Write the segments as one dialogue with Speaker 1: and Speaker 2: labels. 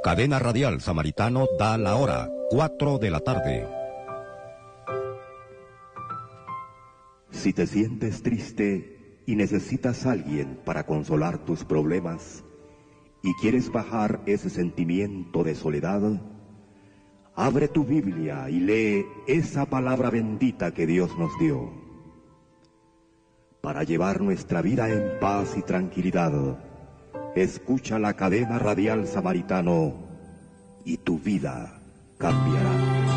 Speaker 1: Cadena Radial Samaritano da la hora, 4 de la tarde.
Speaker 2: Si te sientes triste y necesitas a alguien para consolar tus problemas y quieres bajar ese sentimiento de soledad, abre tu Biblia y lee esa palabra bendita que Dios nos dio. Para llevar nuestra vida en paz y tranquilidad, escucha la Cadena Radial Samaritano y tu vida cambiará.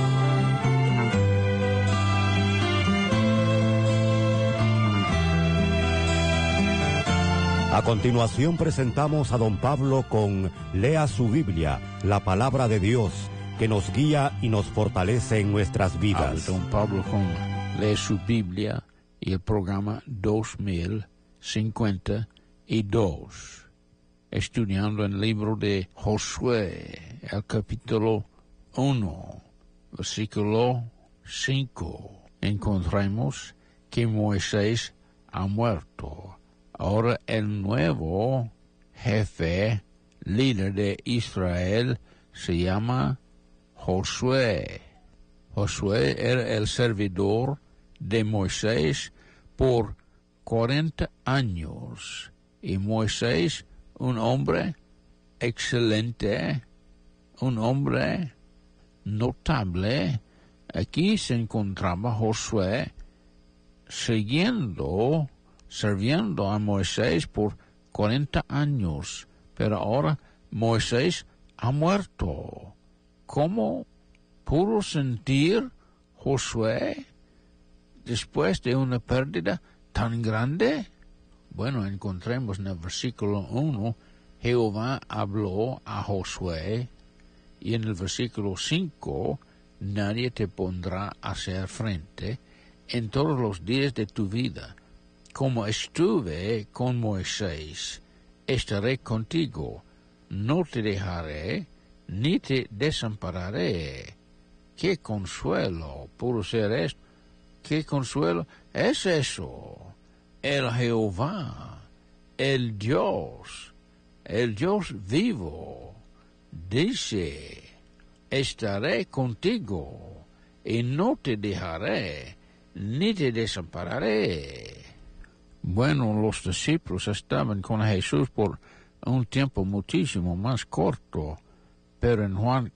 Speaker 1: A continuación presentamos a don Pablo con Lea su Biblia, la palabra de Dios, que nos guía y nos fortalece en nuestras vidas.
Speaker 3: Don Pablo con Lea su Biblia y el programa 2052, estudiando el libro de Josué, el capítulo 1, versículo 5. Encontramos que Moisés ha muerto. Ahora el nuevo jefe, líder de Israel, se llama Josué. Josué era el servidor de Moisés por 40 años. Y Moisés, un hombre excelente, un hombre notable. Aquí se encontraba Josué sirviendo a Moisés por 40 años, pero ahora Moisés ha muerto. ¿Cómo pudo sentir Josué después de una pérdida tan grande? Bueno, encontremos en el versículo 1, Jehová habló a Josué, y en el versículo 5, nadie te pondrá a hacer frente en todos los días de tu vida. Como estuve con Moisés, estaré contigo, no te dejaré, ni te desampararé. ¡Qué consuelo pudo ser esto! ¡Qué consuelo es eso! El Jehová, el Dios vivo, dice, estaré contigo, y no te dejaré, ni te desampararé. Bueno, los discípulos estaban con Jesús por un tiempo muchísimo más corto, pero en Juan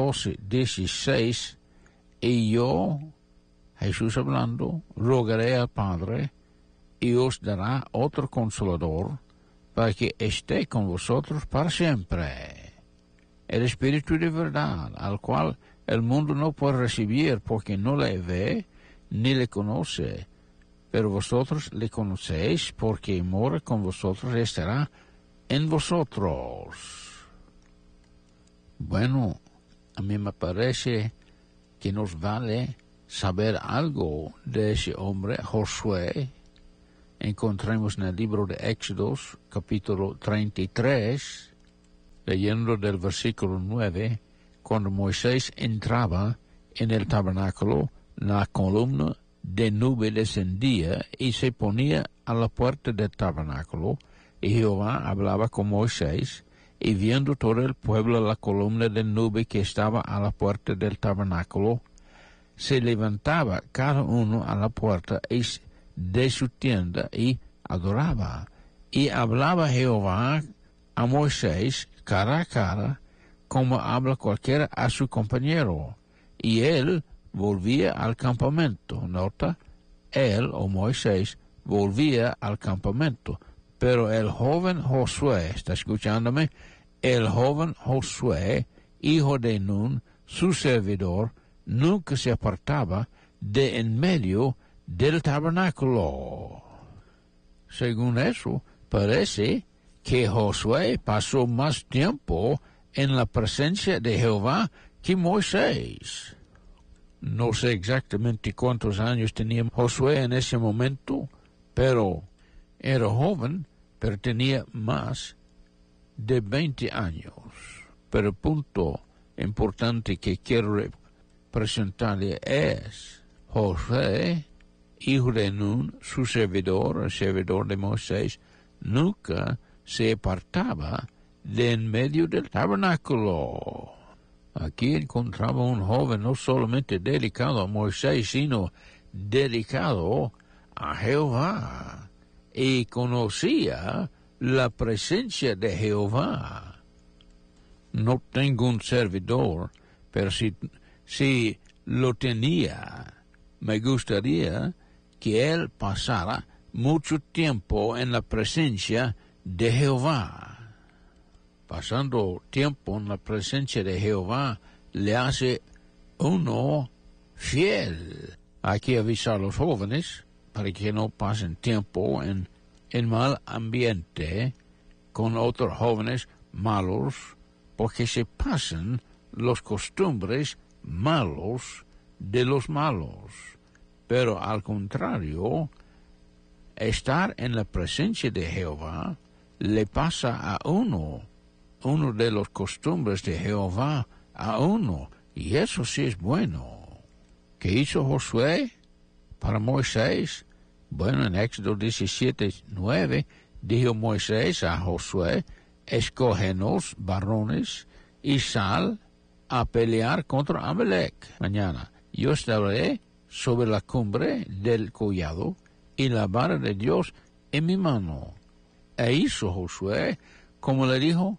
Speaker 3: 14:16, y yo, Jesús hablando, rogaré al Padre, y os dará otro consolador, para que esté con vosotros para siempre. El Espíritu de verdad, al cual el mundo no puede recibir porque no le ve ni le conoce, pero vosotros le conocéis porque mora con vosotros y estará en vosotros. Bueno, a mí me parece que nos vale saber algo de ese hombre, Josué. Encontramos en el libro de Éxodos, capítulo 33, leyendo del versículo 9, cuando Moisés entraba en el tabernáculo, la columna de nube descendía y se ponía a la puerta del tabernáculo, y Jehová hablaba con Moisés, y viendo todo el pueblo la columna de nube que estaba a la puerta del tabernáculo, se levantaba cada uno a la puerta de su tienda y adoraba. Y hablaba Jehová a Moisés cara a cara, como habla cualquiera a su compañero, y él volvía al campamento. Nota, él o Moisés volvía al campamento, pero el joven Josué, ¿está escuchándome? El joven Josué, hijo de Nun, su servidor, nunca se apartaba de en medio del tabernáculo. Según eso, parece que Josué pasó más tiempo en la presencia de Jehová que Moisés. No sé exactamente cuántos años tenía Josué en ese momento, pero era joven, pero tenía más de 20 años. Pero el punto importante que quiero presentarle es Josué, hijo de Nun, su servidor, el servidor de Moisés, nunca se apartaba de en medio del tabernáculo. Aquí encontraba un joven no solamente dedicado a Moisés, sino dedicado a Jehová, y conocía la presencia de Jehová. No tengo un servidor, pero si lo tenía, me gustaría que él pasara mucho tiempo en la presencia de Jehová. Pasando tiempo en la presencia de Jehová le hace uno fiel. Hay que avisar a los jóvenes para que no pasen tiempo en mal ambiente con otros jóvenes malos, porque se pasan los costumbres malos de los malos. Pero al contrario, estar en la presencia de Jehová le pasa a uno de los costumbres de Jehová a uno, y eso sí es bueno. ¿Qué hizo Josué para Moisés? Bueno, en Éxodo 17:9 dijo Moisés a Josué: escógenos varones y sal a pelear contra Amalek. Mañana yo estaré sobre la cumbre del collado y la vara de Dios en mi mano. E hizo Josué como le dijo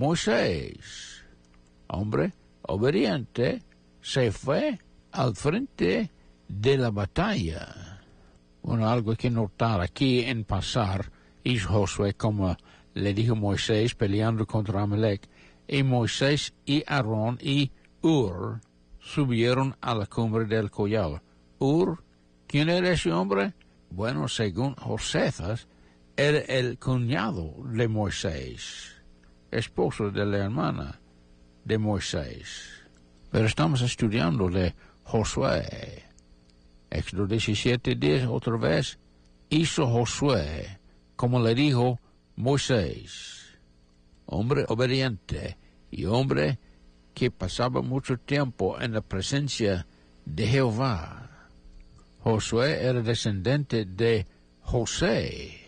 Speaker 3: Moisés. Hombre obediente se fue al frente de la batalla. Bueno, algo que notar aquí en pasar, hizo Josué como le dijo Moisés peleando contra Amalek, y Moisés y Aarón y Hur subieron a la cumbre del collado. Hur, ¿quién era ese hombre? Bueno, según Josefas, era el cuñado de Moisés, esposo de la hermana de Moisés. Pero estamos estudiando de Josué. Éxodo 17:10, otra vez, hizo Josué como le dijo Moisés. Hombre obediente y hombre que pasaba mucho tiempo en la presencia de Jehová. Josué era descendiente de José,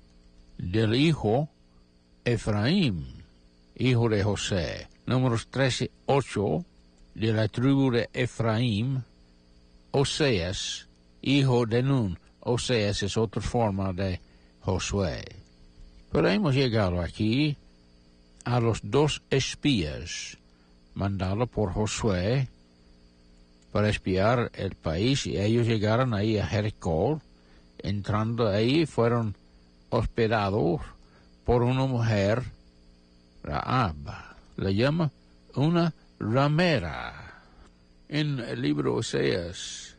Speaker 3: del hijo Efraín, hijo de José. Números 13:8, de la tribu de Efraín, Oseas, hijo de Nun. Oseas es otra forma de Josué. Pero hemos llegado aquí a los 2 espías mandados por Josué para espiar el país, y ellos llegaron ahí a Jericó. Entrando ahí fueron hospedados por una mujer, Rahab. La llama una ramera. En el libro Oseas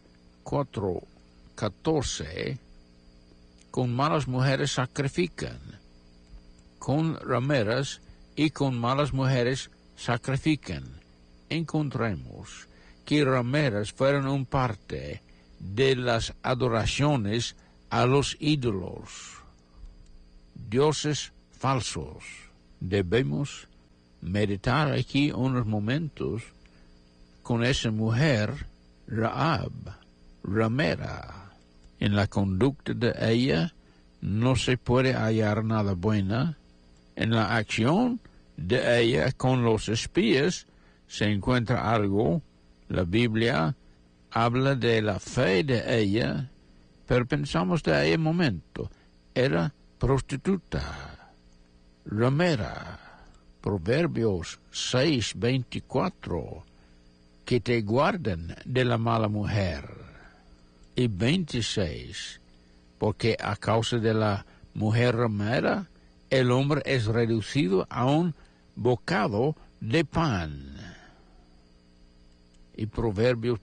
Speaker 3: 4:14, con malas mujeres sacrifican, con rameras y con malas mujeres sacrifican. Encontremos que rameras fueron un parte de las adoraciones a los ídolos, dioses falsos. Debemos meditar aquí unos momentos con esa mujer, Rahab, ramera. En la conducta de ella no se puede hallar nada buena. En la acción de ella con los espías se encuentra algo. La Biblia habla de la fe de ella, pero pensamos de ella un momento. Era prostituta, ramera. Proverbios 6:24, que te guarden de la mala mujer. Y 26, porque a causa de la mujer ramera, el hombre es reducido a un bocado de pan. Y Proverbios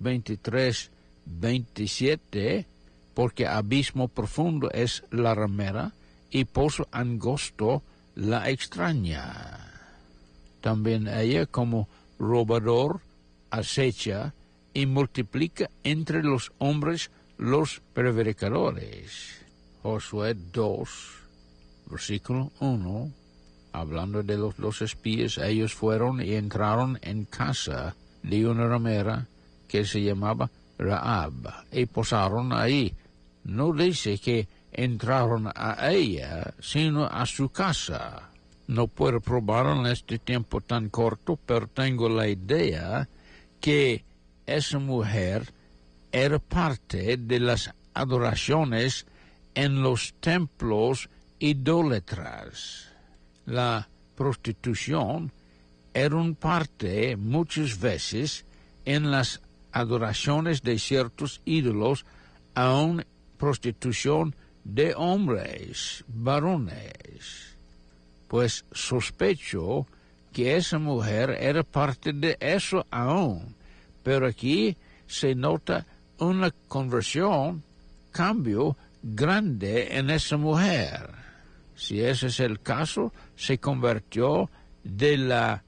Speaker 3: 23:27, porque abismo profundo es la ramera y pozo angosto la extraña. También ella como robador acecha y multiplica entre los hombres los prevaricadores. Josué 2, versículo 1, hablando de los 2 espías, ellos fueron y entraron en casa de una ramera que se llamaba Rahab y posaron ahí. No dice que entraron a ella, sino a su casa. No puedo probarlo en este tiempo tan corto, pero tengo la idea que esa mujer era parte de las adoraciones en los templos idólatras. La prostitución era una parte muchas veces en las adoraciones de ciertos ídolos, aún prostitución de hombres, varones. Pues sospecho que esa mujer era parte de eso aún, pero aquí se nota una conversión, cambio grande en esa mujer. Si ese es el caso, se convirtió de la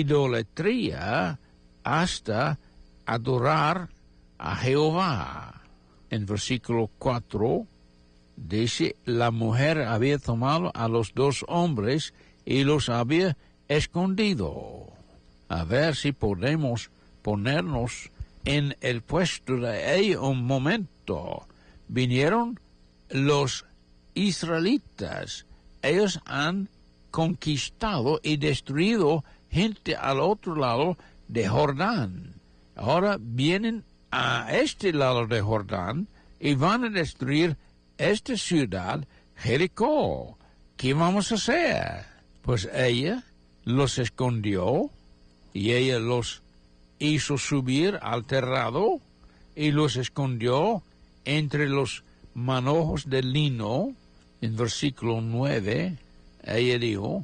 Speaker 3: idolatría hasta adorar a Jehová. En versículo 4 dice, la mujer había tomado a los dos hombres y los había escondido. A ver si podemos ponernos en el puesto de ella un momento. Vinieron los israelitas. Ellos han conquistado y destruido gente al otro lado de Jordán. Ahora vienen a este lado de Jordán y van a destruir esta ciudad, Jericó. ¿Qué vamos a hacer? Pues ella los escondió y ella los hizo subir al terrado y los escondió entre los manojos de lino. En versículo 9, ella dijo,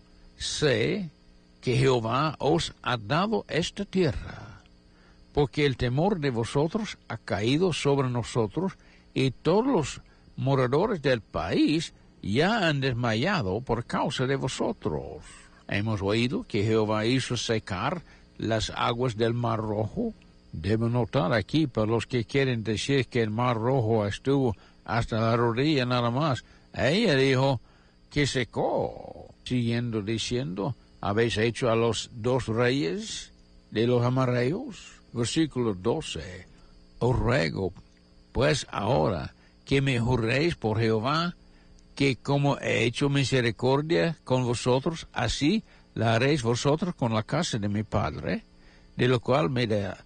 Speaker 3: sé que Jehová os ha dado esta tierra, porque el temor de vosotros ha caído sobre nosotros, y todos los moradores del país ya han desmayado por causa de vosotros. Hemos oído que Jehová hizo secar las aguas del Mar Rojo. Debo notar aquí, para los que quieren decir que el Mar Rojo estuvo hasta la rodilla nada más, ella dijo que secó, siguiendo diciendo, habéis hecho a los dos reyes de los amorreos. Versículo 12, os ruego, pues ahora, que me juréis por Jehová, que como he hecho misericordia con vosotros, así la haréis vosotros con la casa de mi padre, de lo cual me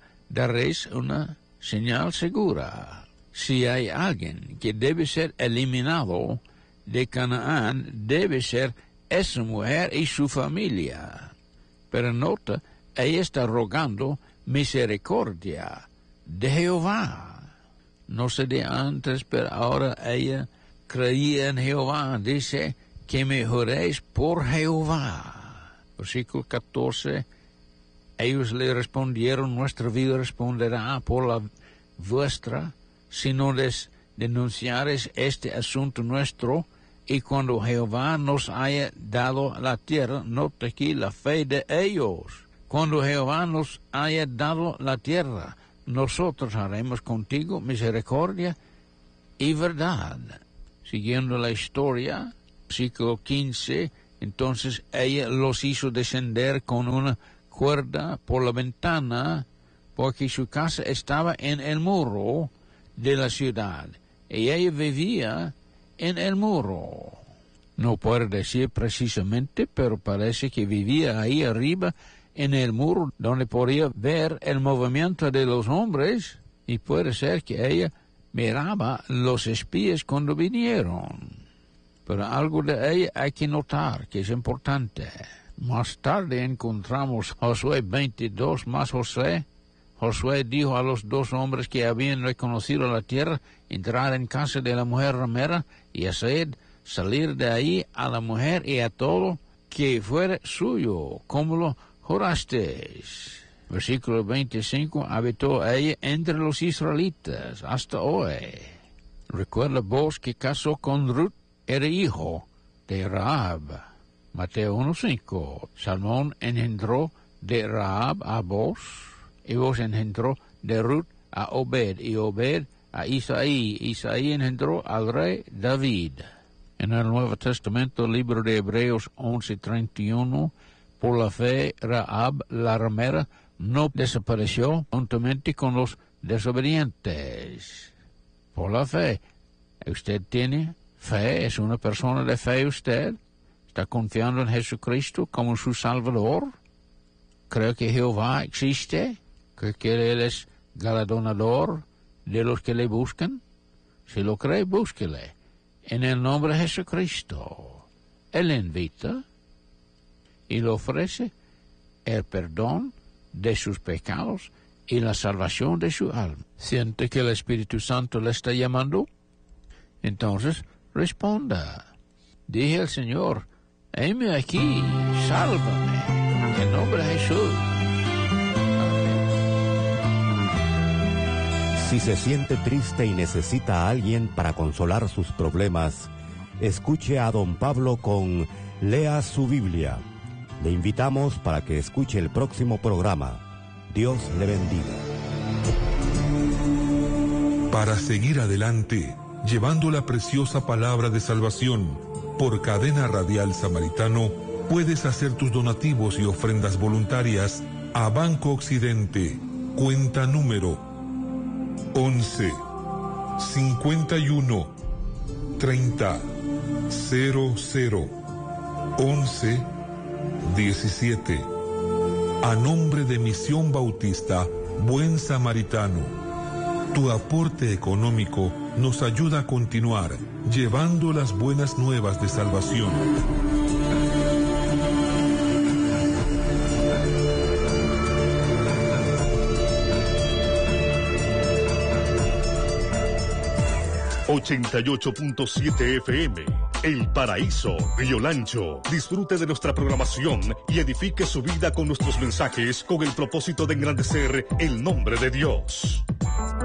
Speaker 3: daréis una señal segura. Si hay alguien que debe ser eliminado de Canaán, debe ser esa mujer y su familia. Pero nota, ella está rogando misericordia de Jehová. No sé de antes, pero ahora ella creía en Jehová. Dice que me juréis por Jehová. Versículo 14. Ellos le respondieron, nuestra vida responderá por la vuestra, si no les denunciares este asunto nuestro, y cuando Jehová nos haya dado la tierra, nota aquí la fe de ellos, cuando Jehová nos haya dado la tierra, nosotros haremos contigo misericordia y verdad. Siguiendo la historia, versículo 15, entonces ella los hizo descender con una cuerda por la ventana, porque su casa estaba en el muro de la ciudad, y ella vivía en el muro. No puedo decir precisamente, pero parece que vivía ahí arriba en el muro, donde podía ver el movimiento de los hombres, y puede ser que ella miraba los espías cuando vinieron. Pero algo de ella hay que notar, que es importante. Más tarde encontramos Josué 22 más José. Josué dijo a los dos hombres que habían reconocido la tierra, entrar en casa de la mujer ramera y hacer salir de ahí a la mujer y a todo que fuera suyo, como lo jurasteis. Versículo 25, habitó ella entre los israelitas hasta hoy. Recuerda vos que casó con Ruth, era hijo de Rahab. Mateo 1:5. Salmón engendró de Rahab a Boz, y Boz engendró de Ruth a Obed, y Obed a Isaí. Isaí engendró al rey David. En el Nuevo Testamento, libro de Hebreos 11:31, por la fe Rahab la ramera no desapareció juntamente con los desobedientes. Por la fe. ¿Usted tiene fe? ¿Es una persona de fe usted? ¿Está confiando en Jesucristo como su Salvador? ¿Cree que Jehová existe? ¿Cree que Él es galardonador de los que le buscan? Si lo cree, búsquele. En el nombre de Jesucristo. Él le invita y le ofrece el perdón de sus pecados y la salvación de su alma. ¿Siente que el Espíritu Santo le está llamando? Entonces, responda. Dije al Señor, heme aquí, sálvame, en nombre de Jesús.
Speaker 1: Si se siente triste y necesita a alguien para consolar sus problemas, escuche a don Pablo con Lea su Biblia. Le invitamos para que escuche el próximo programa. Dios le bendiga.
Speaker 4: Para seguir adelante, llevando la preciosa palabra de salvación, por Cadena Radial Samaritano, puedes hacer tus donativos y ofrendas voluntarias a Banco Occidente, cuenta número 11 51 30 00 11 17. A nombre de Misión Bautista Buen Samaritano, tu aporte económico nos ayuda a continuar llevando las buenas nuevas de salvación.
Speaker 5: ...88.7 FM... El Paraíso, Río Lancho. Disfrute de nuestra programación y edifique su vida con nuestros mensajes con el propósito de engrandecer el nombre de Dios.